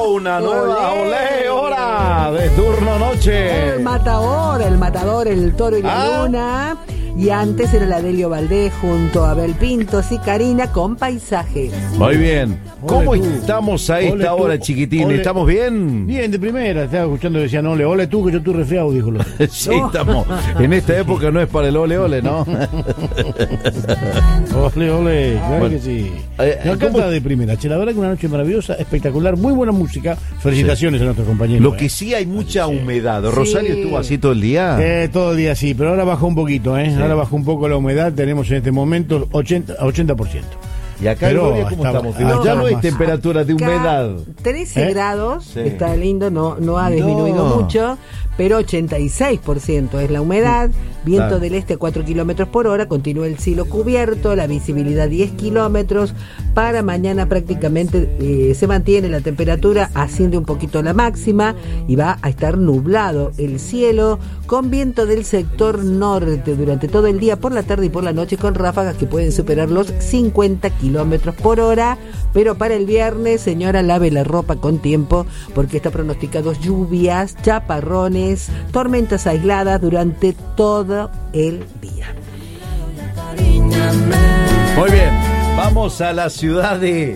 una nueva hora de turno noche. El matador, el toro y la luna. Y antes era la Delio Valdés junto a Abel Pintos y Karina con Paisaje. Muy bien. ¿Cómo estamos a esta hora, chiquitín? ¿Estamos bien? Bien, de primera. Estaba escuchando y decían, ole tú, que yo estoy resfriado, dijo. Sí, estamos. En esta época no es para el ole, ¿no? Ole, claro bueno, que sí. No canta de primera. Che, la verdad que una noche maravillosa, espectacular, muy buena música. Felicitaciones a nuestros compañeros. Lo que sí hay mucha humedad. ¿Rosario estuvo así todo el día? Todo el día sí, pero ahora bajó un poquito, ¿eh? Sí. Ahora bajó un poco la humedad. Tenemos en este momento 80%. Y acá, Gloria, ¿cómo estamos? Ya no hay temperatura de humedad. 13 grados, está lindo, no ha disminuido mucho, pero 86% es la humedad, viento del este a 4 kilómetros por hora, continúa el cielo cubierto, la visibilidad 10 kilómetros, para mañana prácticamente se mantiene la temperatura, asciende un poquito la máxima y va a estar nublado el cielo, con viento del sector norte durante todo el día, por la tarde y por la noche, con ráfagas que pueden superar los 50 kilómetros por hora, pero para el viernes, señora, lave la ropa con tiempo, porque está pronosticado lluvias, chaparrones, tormentas aisladas durante todo el día. Muy bien, vamos a la ciudad de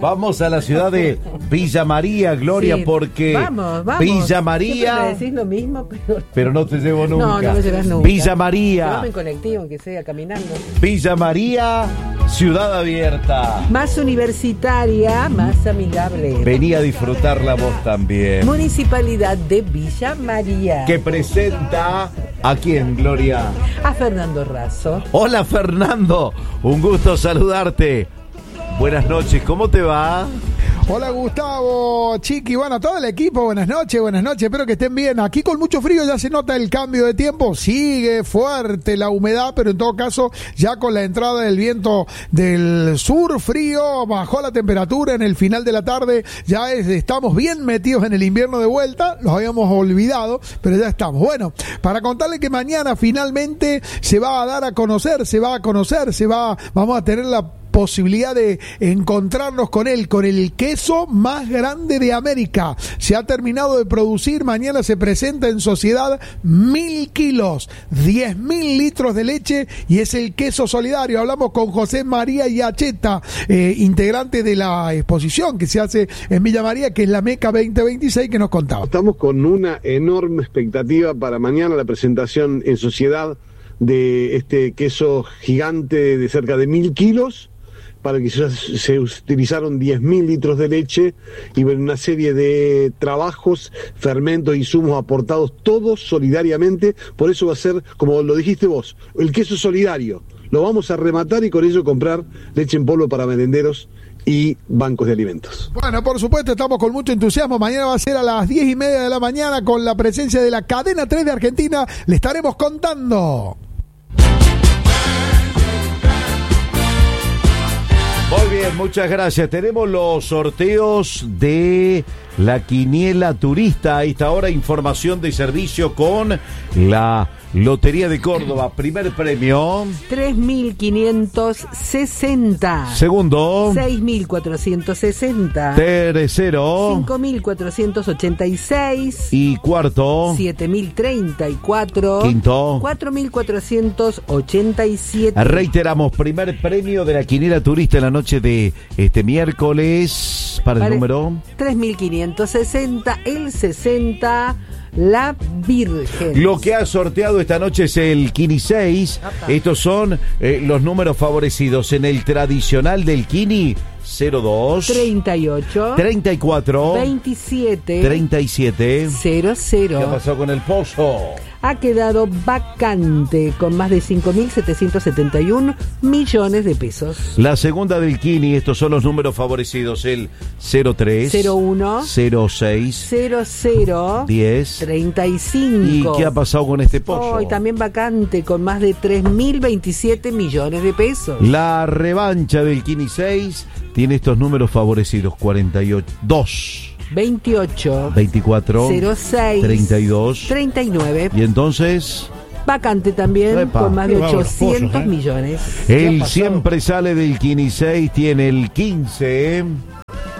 Villa María, Gloria, porque vamos. Villa María. Siempre me decís lo mismo, pero no te llevo nunca. No me llevas nunca. Villa María. Vamos en colectivo, aunque sea caminando. Villa María, ciudad abierta. Más universitaria, más amigable. Vení a disfrutarla vos también. Municipalidad de Villa María. Que presenta ¿a quién, Gloria? A Fernando Razo. Hola, Fernando. Un gusto saludarte. Buenas noches, ¿cómo te va? Hola Gustavo, Chiqui, bueno, todo el equipo, buenas noches, espero que estén bien. Aquí con mucho frío ya se nota el cambio de tiempo, sigue fuerte la humedad, pero en todo caso ya con la entrada del viento del sur frío, bajó la temperatura en el final de la tarde, ya estamos bien metidos en el invierno de vuelta, los habíamos olvidado, pero ya estamos. Bueno, para contarle que mañana finalmente se va a dar a conocer, vamos a tener la posibilidad de encontrarnos con él, con el queso más grande de América. Se ha terminado de producir, mañana se presenta en sociedad 1.000 kilos, 10.000 litros de leche, y es el queso solidario. Hablamos con José María Yacheta, integrante de la exposición que se hace en Villa María, que es la Meca 2026, que nos contaba. Estamos con una enorme expectativa para mañana, la presentación en sociedad de este queso gigante de cerca de 1.000 kilos, para que se utilizaron 10.000 litros de leche y una serie de trabajos, fermentos, insumos aportados, todos solidariamente. Por eso va a ser, como lo dijiste vos, el queso solidario. Lo vamos a rematar y con ello comprar leche en polvo para merenderos y bancos de alimentos. Bueno, por supuesto, estamos con mucho entusiasmo. Mañana va a ser a las 10:30 de la mañana con la presencia de la cadena 3 de Argentina. Le estaremos contando. Muy bien, muchas gracias. Tenemos los sorteos de la quiniela turista. A esta hora, información de servicio con la Lotería de Córdoba. Primer premio 3.560. Segundo 6.460. Tercero 5.486. Y cuarto 7.034. Quinto 4.487. Reiteramos, primer premio de la quiniela turista en la noche de este miércoles. Para el número 3.560. El 60. La Virgen. Lo que ha sorteado esta noche es el Kini 6. Estos son los números favorecidos en el tradicional del Kini: 02 38 34 27 37 00. ¿Qué ha pasado con el pozo? Ha quedado vacante con más de 5.771 millones de pesos. La segunda del Kini, estos son los números favorecidos: el 03 01 06 00 10 35. ¿Y qué ha pasado con este pozo? Hoy también vacante con más de 3.027 millones de pesos. La revancha del Kini 6 tiene estos números favorecidos: 42 28 24 06 32 39. Y entonces vacante también con más de 800 millones. Él siempre sale del Kini 6, tiene el 15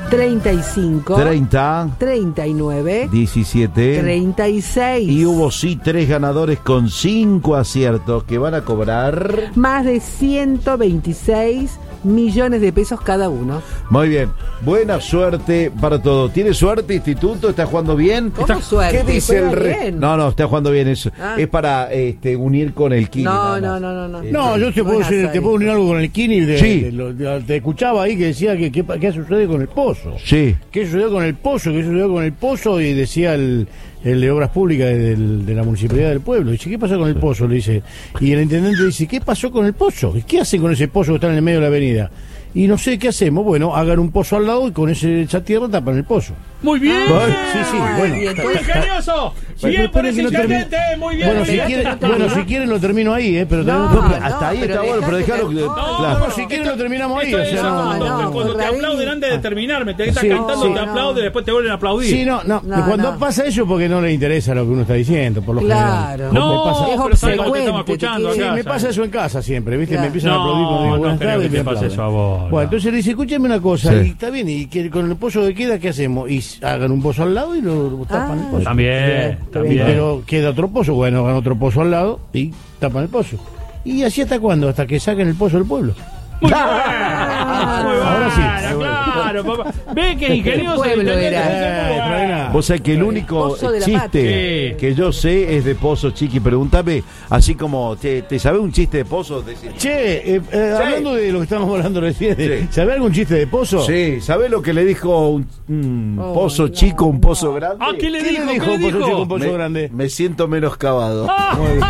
35, 30, 39, 17, 36. Y hubo sí 3 ganadores con 5 aciertos que van a cobrar más de 126 millones de pesos cada uno. Muy bien, buena suerte para todo. ¿Tiene suerte, Instituto? ¿Está jugando bien? ¿Cómo suerte? ¿Qué dice el bien. No, está jugando bien eso. Es para unir con el Kini. No. No, yo te puedo unir algo con el Kini. Sí. Te escuchaba ahí que decía que qué sucede con el pozo. Sí. ¿Qué sucedió con el pozo? ¿Qué sucedió con el pozo? Y decía el de Obras Públicas de la Municipalidad del Pueblo. Dice, ¿qué pasó con el pozo? Le dice. Y el intendente dice, ¿qué pasó con el pozo? ¿Qué hacen con ese pozo que está en el medio de la avenida? Y no sé qué hacemos. Bueno, hagan un pozo al lado y con esa tierra tapan el pozo. Muy bien. Sí, bueno. Ingenioso. Bien por ese intendente. Muy bien. Bueno, si quieren lo termino ahí, pero hasta ahí está bueno, pero déjalo que... No, si quieren lo terminamos ahí. Cuando te aplauden antes de terminarme, te estás cantando, te aplauden, después te vuelven a aplaudir. Sí, cuando pasa eso porque no le interesa lo que uno está diciendo, por lo general. Pero sabes cómo te estamos escuchando acá. Sí, me pasa eso en casa siempre, ¿viste? Me empiezan a aplaudir cuando digo buenas tardes. ¿Qué pasa eso a vos? Bueno, entonces le dice, escúchame una cosa, y está bien, y que con el pozo que queda, ¿qué hacemos? Y hagan un pozo al lado y lo tapan el pozo. También. Pero queda otro pozo, bueno, hagan otro pozo al lado y tapan el pozo. ¿Y así hasta cuándo? Hasta que saquen el pozo del pueblo. Muy bien. Ahora sí. Claro, papá. Ve que ingenioso. Vos sabés que el único chiste que yo sé es de Pozo, Chiqui. Pregúntame, así como, ¿te sabés un chiste de Pozo? Che, hablando de lo que estábamos hablando recién, ¿sabés algún chiste de Pozo? Sí, ¿sabés lo que le dijo un Pozo chico, un Pozo grande? ¿Qué le dijo? un Pozo chico, un Pozo grande? Me siento menos cavado. Muy bien.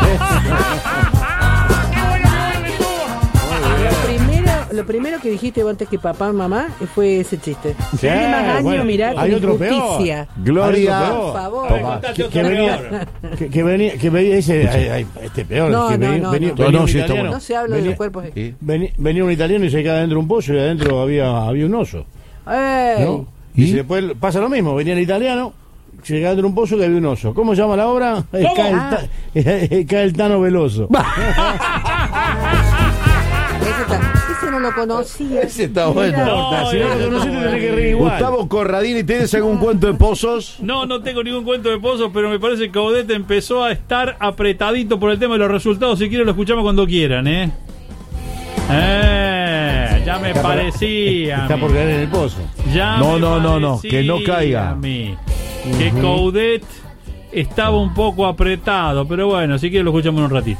Lo primero que dijiste antes que papá y mamá fue ese chiste. Sí, Tiene más años, mirá, hay con otro injusticia. peor. Gloria, por favor. Que venía ese peor. No un italiano. No se habla de los cuerpos. Venía un italiano y se queda dentro de un pozo y adentro había un oso. ¿No? Y después pasa lo mismo, venía el italiano, se queda dentro de un pozo y había un oso. ¿Cómo se llama la obra? Cae el Tano Veloso. Ese no lo conocía. Ese está bueno. Si no lo conociste, tenés que reír igual. Gustavo Corradini, ¿tienes algún cuento de pozos? No tengo ningún cuento de pozos, pero me parece que Odette empezó a estar apretadito por el tema de los resultados. Si quieren lo escuchamos cuando quieran, ya me parecía. Está por caer en el pozo. No, que no caiga. Que Coudet estaba un poco apretado, pero bueno, si quieren lo escuchamos en un ratito.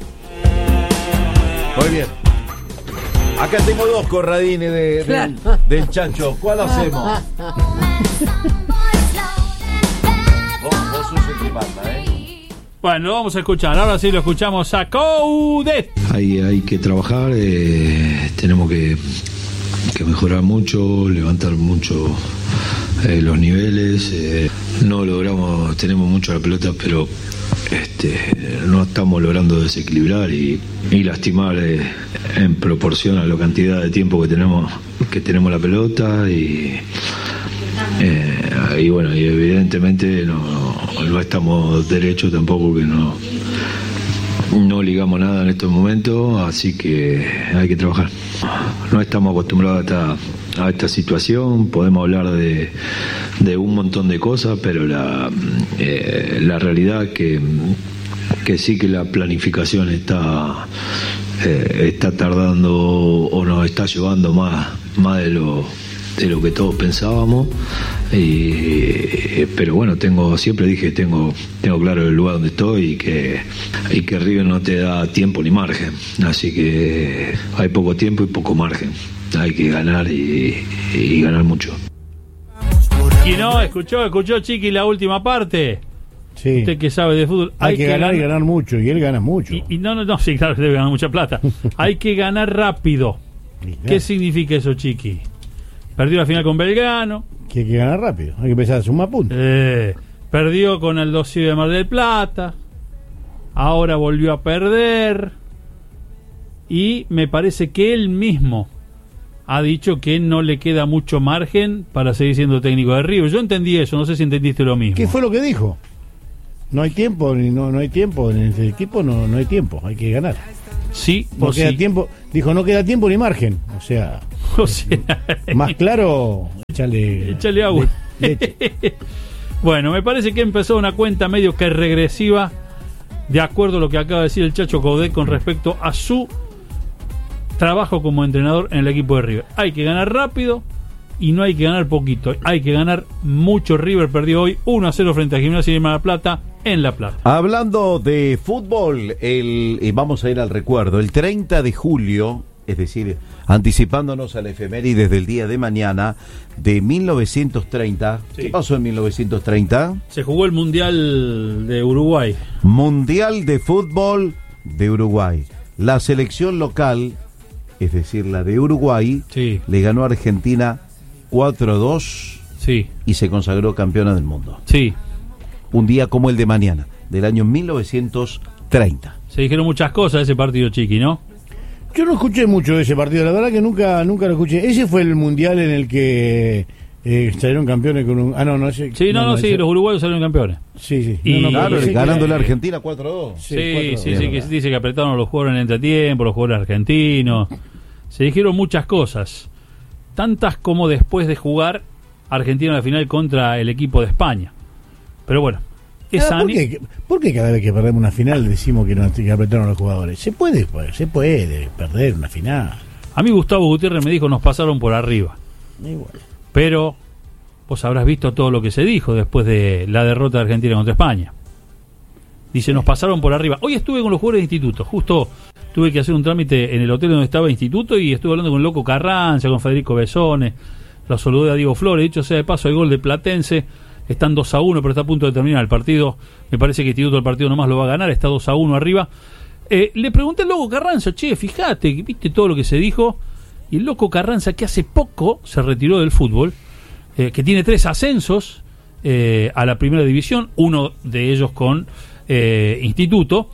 Muy bien. Acá tengo 2 Corradines del Chancho. ¿Cuál hacemos? Vos sos el que manda, Bueno, lo vamos a escuchar. Ahora sí lo escuchamos a Coudet. Hay que trabajar, tenemos que mejorar mucho, levantar mucho los niveles. No logramos, tenemos mucho la pelota, pero no estamos logrando desequilibrar y lastimar en proporción a la cantidad de tiempo que tenemos la pelota y bueno, y evidentemente no estamos derechos tampoco, que no ligamos nada en estos momentos, así que hay que trabajar. No estamos acostumbrados a esta situación, podemos hablar de un montón de cosas, pero la realidad que sí, que la planificación está tardando o nos está llevando más de lo que todos pensábamos, pero bueno, siempre dije tengo claro el lugar donde estoy y que River no te da tiempo ni margen, así que hay poco tiempo y poco margen, hay que ganar y ganar mucho. Y no, escuchó Chiqui la última parte. Sí. Usted que sabe de fútbol. Hay que ganar y ganar mucho, y él gana mucho. No, sí, claro, debe ganar mucha plata. Hay que ganar rápido. ¿Qué significa eso, Chiqui? Perdió la final con Belgrano. Que hay que ganar rápido, hay que empezar a sumar puntos. Perdió con el 2 de Mar del Plata. Ahora volvió a perder. Y me parece que él mismo ha dicho que no le queda mucho margen para seguir siendo técnico de River. Yo entendí eso, no sé si entendiste lo mismo. ¿Qué fue lo que dijo? No hay tiempo, no hay tiempo en el equipo, no hay tiempo, hay que ganar. Sí, no queda tiempo, dijo no queda tiempo ni margen, o sea, más claro. echale agua. Leche. Bueno, me parece que empezó una cuenta medio que regresiva, de acuerdo a lo que acaba de decir el Chacho Coudet con respecto a su trabajo como entrenador en el equipo de River. Hay que ganar rápido y no hay que ganar poquito, hay que ganar mucho. River perdió hoy 1-0 frente a Gimnasia de Mar del Plata en La Plata. Hablando de fútbol, vamos a ir al recuerdo. El 30 de julio, es decir, anticipándonos a la efeméride del día de mañana de 1930. Sí. ¿Qué pasó en 1930? Se jugó el Mundial de Uruguay. Mundial de Fútbol de Uruguay. La selección local, es decir, la de Uruguay, sí, le ganó a Argentina 4-2, sí, y se consagró campeona del mundo. Sí. Un día como el de mañana, del año 1930. Se dijeron muchas cosas de ese partido, Chiqui, ¿no? Yo no escuché mucho de ese partido, la verdad que nunca lo escuché. Ese fue el mundial en el que salieron campeones con un... Sí, los uruguayos salieron campeones. Sí. Claro, ganándole a Argentina 4-2. Sí, que se dice que apretaron los jugadores en el entretiempo, los jugadores argentinos. Se dijeron muchas cosas, tantas como después de jugar Argentina en la final contra el equipo de España. Pero bueno, ¿Por qué cada vez que perdemos una final decimos que apretaron a los jugadores? Se puede perder una final. A mí Gustavo Gutiérrez me dijo nos pasaron por arriba. Igual. Pero vos habrás visto todo lo que se dijo después de la derrota de Argentina contra España. Dice, nos pasaron por arriba. Hoy estuve con los jugadores de instituto, justo tuve que hacer un trámite en el hotel donde estaba el instituto y estuve hablando con el Loco Carranza, con Federico Besone, lo saludé a Diego Flores. Dicho sea de paso, el gol de Platense, están 2-1, pero está a punto de terminar el partido. Me parece que Instituto el partido nomás lo va a ganar, está 2-1 arriba. Le pregunté al Loco Carranza, fíjate, viste todo lo que se dijo. Y el Loco Carranza, que hace poco se retiró del fútbol, que tiene 3 ascensos a la primera división, uno de ellos con Instituto,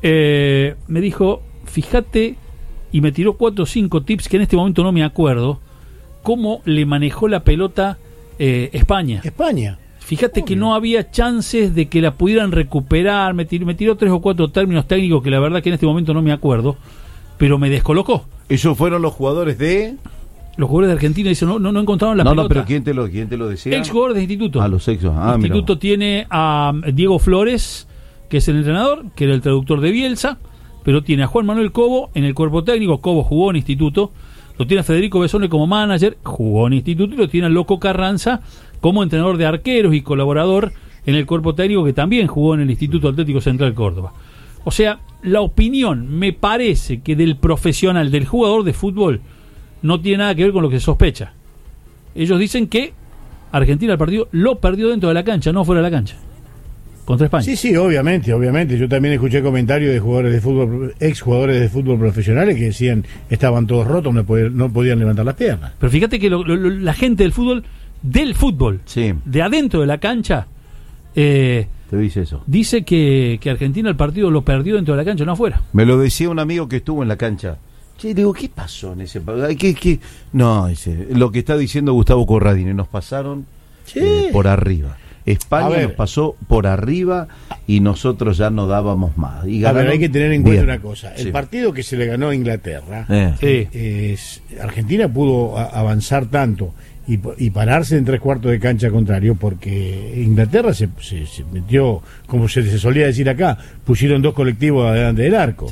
me dijo, fíjate, y me tiró 4 o 5 tips que en este momento no me acuerdo, cómo le manejó la pelota España. Fíjate que no había chances de que la pudieran recuperar. Me tiró 3 o 4 términos técnicos que la verdad que en este momento no me acuerdo, pero me descolocó. ¿Esos fueron los jugadores de...? Los jugadores de Argentina dicen, no encontraron la pelota. No, pero ¿quién te lo decía? Ex jugadores de Instituto. Los ex. Instituto mirá. Tiene a Diego Flores, que es el entrenador, que era el traductor de Bielsa, pero tiene a Juan Manuel Cobo en el cuerpo técnico. Cobo jugó en Instituto. Lo tiene a Federico Besone como manager, jugó en Instituto, y lo tiene a Loco Carranza como entrenador de arqueros y colaborador en el cuerpo técnico, que también jugó en el Instituto Atlético Central Córdoba. O sea, la opinión, me parece que del profesional, del jugador de fútbol, no tiene nada que ver con lo que se sospecha. Ellos dicen que Argentina el partido lo perdió dentro de la cancha, no fuera de la cancha, contra España. Sí, obviamente. Yo también escuché comentarios de jugadores de fútbol, ex jugadores de fútbol profesionales que decían estaban todos rotos, no podían levantar las piernas. Pero fíjate que la gente del fútbol, sí, de adentro de la cancha, te dice eso. Dice que Argentina el partido lo perdió dentro de la cancha, no afuera. Me lo decía un amigo que estuvo en la cancha. Digo, ¿qué pasó en ese partido? No, lo que está diciendo Gustavo Corradini, nos pasaron por arriba. España nos pasó por arriba y nosotros ya no dábamos más. Y hay que tener en cuenta una cosa. El partido que se le ganó a Inglaterra, Argentina pudo avanzar tanto y pararse en 3/4 de cancha contrario, porque Inglaterra se metió, como se solía decir acá, pusieron 2 colectivos adelante del arco.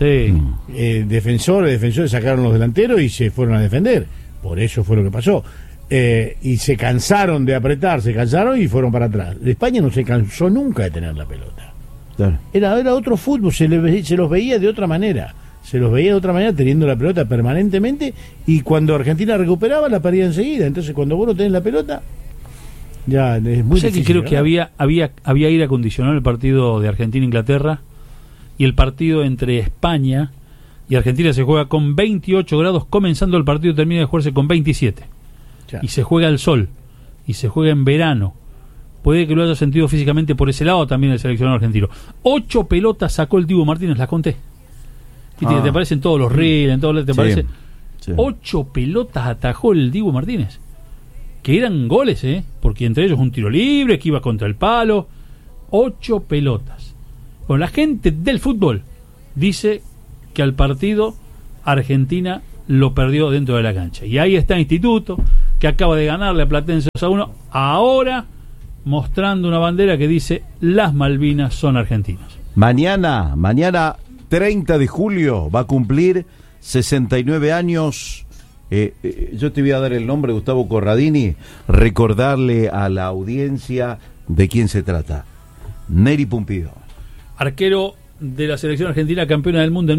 Defensores sacaron los delanteros y se fueron a defender. Por eso fue lo que pasó. Y se cansaron de apretar, y fueron para atrás. España no se cansó nunca de tener la pelota. Claro. Era otro fútbol, se los veía de otra manera. Teniendo la pelota permanentemente, y cuando Argentina recuperaba la perdía enseguida. Entonces cuando vos no tenés la pelota, ya es muy difícil. Que creo que había aire acondicionado en el partido de Argentina-Inglaterra, y el partido entre España y Argentina se juega con 28 grados, comenzando el partido termina de jugarse con 27. Ya. Y se juega al sol, y se juega en verano. Puede que lo haya sentido físicamente por ese lado también el seleccionado argentino. 8 pelotas sacó el Dibu Martínez, las conté. Te aparecen todos los reels, en todos, te aparece. 8 pelotas atajó el Dibu Martínez, que eran goles, porque entre ellos un tiro libre que iba contra el palo. 8 pelotas. Bueno, la gente del fútbol dice que al partido Argentina lo perdió dentro de la cancha, y ahí está Instituto, que acaba de ganarle a Platense 2-1, ahora mostrando una bandera que dice: las Malvinas son argentinas. Mañana 30 de julio va a cumplir 69 años. Yo te voy a dar el nombre, Gustavo Corradini, recordarle a la audiencia de quién se trata. Neri Pumpido, arquero de la selección argentina, campeona del mundo en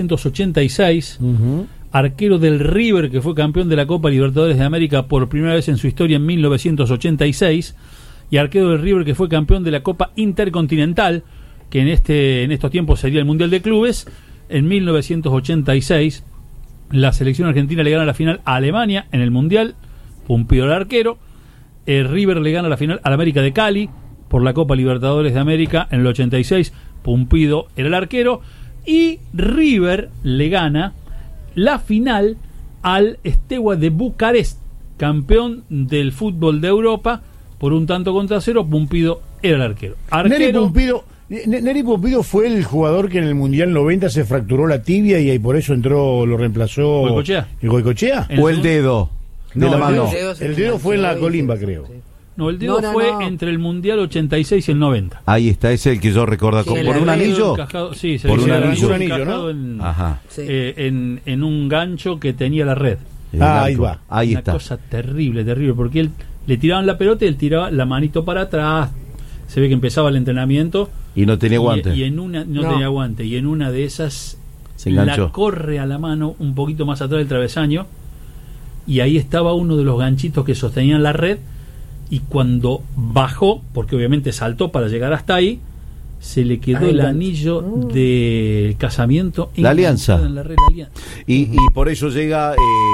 1986, arquero del River, que fue campeón de la Copa Libertadores de América por primera vez en su historia en 1986, y arquero del River, que fue campeón de la Copa Intercontinental, que en estos tiempos sería el Mundial de Clubes. En 1986 la selección argentina le gana la final a Alemania en el Mundial, Pumpido el arquero. River le gana la final al América de Cali por la Copa Libertadores de América en el 86, Pumpido era el arquero. Y River le gana la final al Steaua de Bucarest, campeón del fútbol de Europa, por 1-0. Pumpido era el arquero. Neri Pumpido fue el jugador que en el Mundial 90 se fracturó la tibia y por eso lo reemplazó Goicoechea. ¿O el dedo de la mano? El dedo fue en la colimba, creo. No, el dedo fue entre el Mundial 86 y el 90. Ahí está, es el que yo recuerdo. ¿Por un anillo? Sí, por un anillo, ¿no? En un gancho que tenía la red. Ahí va. Ahí está. Una cosa terrible, porque él le tiraban la pelota y él tiraba la manito para atrás. Se ve que empezaba el entrenamiento y no tenía guante. Tenía guante. Y en una de esas se enganchó. La corre a la mano un poquito más atrás del travesaño. Y ahí estaba uno de los ganchitos que sostenían la red. Y cuando bajó, porque obviamente saltó para llegar hasta ahí, se le quedó el anillo de casamiento la alianza en la red, la alianza. Y por eso llega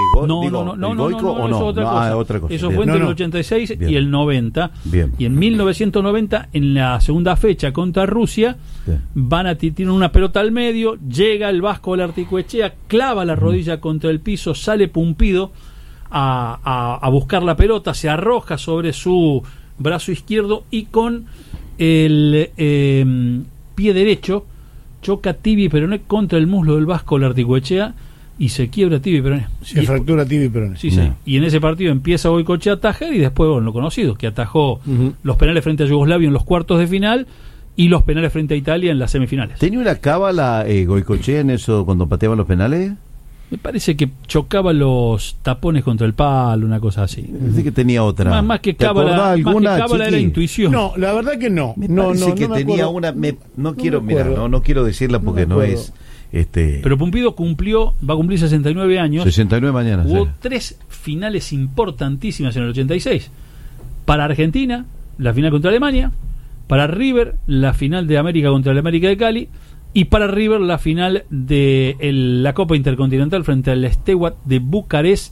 Goico o no, otra cosa. Eso fue entre el 86 Bien. y el 90. Bien. Y en 1990, en la segunda fecha contra Rusia, tienen una pelota al medio, llega el vasco del Articoechea, clava la rodilla contra el piso, sale Pumpido a buscar la pelota, se arroja sobre su brazo izquierdo y con el pie derecho choca tibia y peroné contra el muslo del vasco del Articoechea y se quiebra tibia y peroné. Se fractura tibia y peroné. Sí. Y en ese partido empieza Goicoechea a atajar y después, lo conocido, que atajó los penales frente a Yugoslavia en los cuartos de final y los penales frente a Italia en las semifinales. ¿Tenía una cábala Goicoechea en eso cuando pateaban los penales? Me parece que chocaba los tapones contra el palo, una cosa así. Pensé que tenía otra. Más que cábala era intuición. No, la verdad que no. Me parece que tenía una. No quiero decirla porque no es. Pero Pumpido va a cumplir 69 años. 69 mañana. Hubo 3 finales importantísimas en el 86. Para Argentina, la final contra Alemania. Para River, la final de América contra el América de Cali. Y para River, la final de la Copa Intercontinental frente al Steaua de Bucarest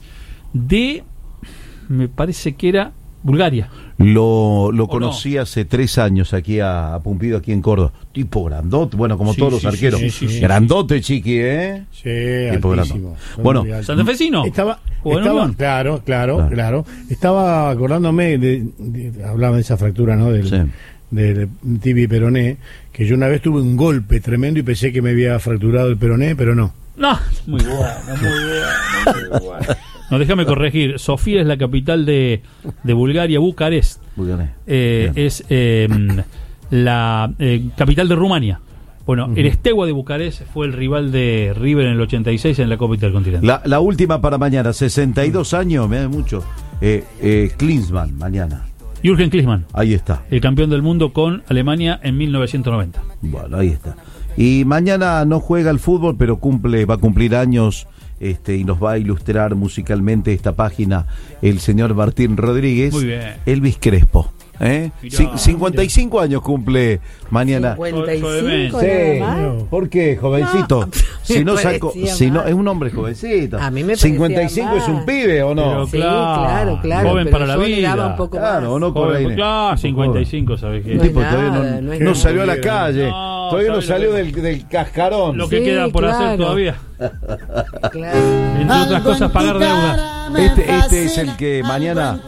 me parece que era Bulgaria. Lo conocí hace 3 años aquí a Pumpido, aquí en Córdoba. Tipo grandote, como todos los arqueros. Grandote, Chiqui, ¿eh? Sí, tipo altísimo. Bueno, santafesino. Estaba claro. Estaba acordándome hablaba de esa fractura, ¿no? Del tibia y peroné, que yo una vez tuve un golpe tremendo y pensé que me había fracturado el peroné, pero no. No, muy bueno. No, déjame corregir. Sofía es la capital de Bulgaria, Bucarest. Es la capital de Rumania. El Steaua de Bucarest fue el rival de River en el 86 en la Copa Intercontinental. La última para mañana, 62 años, me da mucho. Klinsmann, mañana. Jürgen Klinsmann. Ahí está. El campeón del mundo con Alemania en 1990. Bueno, ahí está. Y mañana no juega el fútbol, pero va a cumplir años y nos va a ilustrar musicalmente esta página el señor Martín Rodríguez. Muy bien. Elvis Crespo. 55 años cumple mañana. 55. Sí. ¿Por qué, jovencito? Si no es un hombre jovencito. A mí me 55 más. Es un pibe, ¿o no? Sí, claro. Joven para la vida. Un poco claro, más. ¿o no? Claro, 55, ¿sabes qué? El tipo todavía no salió a la calle. Todavía no salió del cascarón. Lo que queda por hacer todavía. Claro. Entre otras cosas, pagar deudas. Este es el que mañana